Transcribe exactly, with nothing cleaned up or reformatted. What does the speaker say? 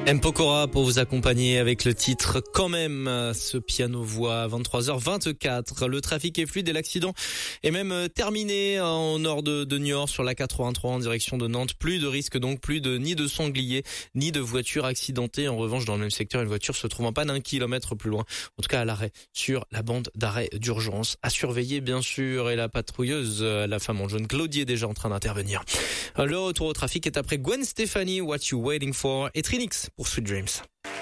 M. Pokora pour vous accompagner avec le titre Quand même, ce piano-voix à vingt-trois heures vingt-quatre. Le trafic est fluide et l'accident est même terminé au nord de, de Niort sur la quatre-vingt-trois en direction de Nantes. Plus de risques donc, plus de ni de sangliers ni de voitures accidentées. En revanche, dans le même secteur, une voiture se trouvant pas d'un kilomètre plus loin, en tout cas à l'arrêt sur la bande d'arrêt d'urgence. À surveiller bien sûr, et la patrouilleuse, la femme en jaune Claudie, est déjà en train d'intervenir. Le retour au trafic est après Gwen Stefani, What You Waiting For, et Trinix pour Sweet Dreams.